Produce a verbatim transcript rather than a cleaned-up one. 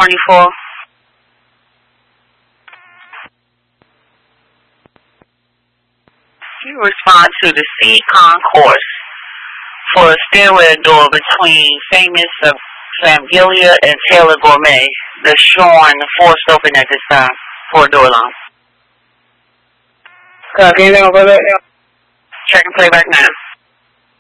twenty-four. You respond to the C concourse for a stairwell door between Famous of Famgilia and Taylor Gourmet. The Shorn forced open at this time for a door alarm. Uh, can you go back? Check and play back now.